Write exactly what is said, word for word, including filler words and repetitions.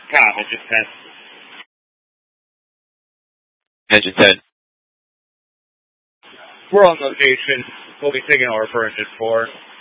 Cop, engine ten. Engine ten. We're on location. We'll be taking over for engine four.